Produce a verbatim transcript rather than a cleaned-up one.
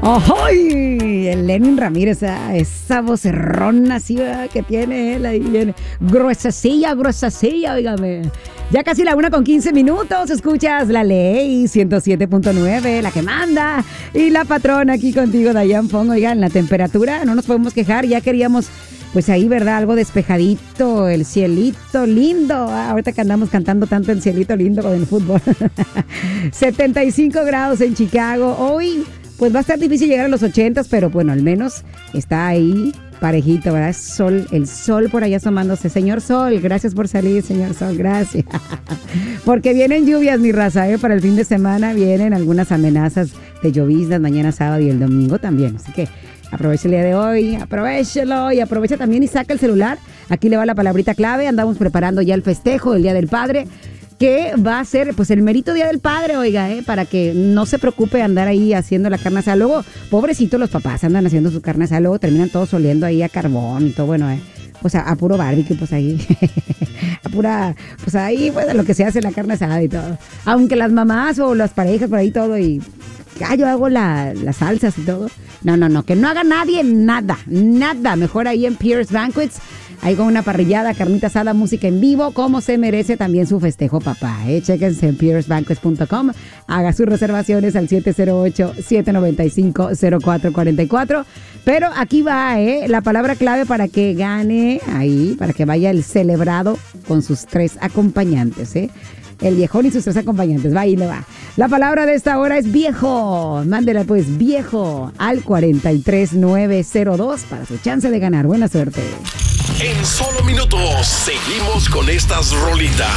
¡Ay! El Lenin Ramírez, esa, esa vocerrona así, ¿verdad? Que tiene él ahí, bien gruesacilla, gruesacilla, óigame. Ya casi la una con quince minutos, escuchas La Ley ciento siete punto nueve, la que manda. Y la patrona aquí contigo, Dayan Fong. Oigan, la temperatura, no nos podemos quejar, ya queríamos, pues ahí, ¿verdad? Algo despejadito, el cielito lindo. Ah, ahorita que andamos cantando tanto el cielito lindo con el fútbol. setenta y cinco grados en Chicago. Hoy, pues va a estar difícil llegar a los ochentas, pero bueno, al menos está ahí parejito, ¿verdad? Sol, el sol por allá asomándose. Señor Sol, gracias por salir, señor Sol, gracias. Porque vienen lluvias, mi raza, ¿eh? Para el fin de semana vienen algunas amenazas de lloviznas mañana sábado y el domingo también. Así que aproveche el día de hoy, aprovechelo y aprovecha también y saca el celular. Aquí le va la palabrita clave. Andamos preparando ya el festejo del Día del Padre, que va a ser pues el merito Día del Padre, oiga, eh, para que no se preocupe andar ahí haciendo la carne asada. Luego, pobrecitos los papás andan haciendo su carne asada, luego terminan todos oliendo ahí a carbón y todo, bueno, eh, pues a, a puro barbecue, pues ahí, a pura, pues ahí, pues a lo que se hace la carne asada y todo. Aunque las mamás o las parejas por ahí todo y, ah, yo hago la, las salsas y todo. No, no, no, que no haga nadie nada, nada. Mejor ahí en Pierce Banquets, ahí con una parrillada, carnita asada, música en vivo, como se merece también su festejo, papá. ¿eh? Chéquense en pierce banquets punto com. Haga sus reservaciones al siete cero ocho, siete nueve cinco, cero cuatro cuatro cuatro. Pero aquí va, ¿eh? La palabra clave para que gane ahí, para que vaya el celebrado con sus tres acompañantes, ¿eh? El viejón y sus tres acompañantes. Va, ahí le va. La palabra de esta hora es viejo. Mándela pues, viejo, al cuarenta y tres nueve cero dos para su chance de ganar. Buena suerte. En solo minutos seguimos con estas rolitas.